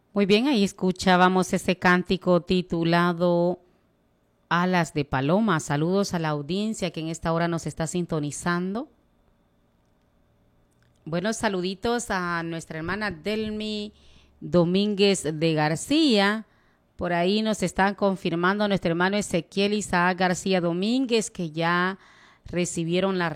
Muy bien, ahí escuchábamos ese cántico titulado Alas de Paloma. Saludos a la audiencia que en esta hora nos está sintonizando. Buenos saluditos a nuestra hermana Delmi Domínguez de García. Por ahí nos están confirmando nuestro hermano Ezequiel Isaac García Domínguez que ya recibieron la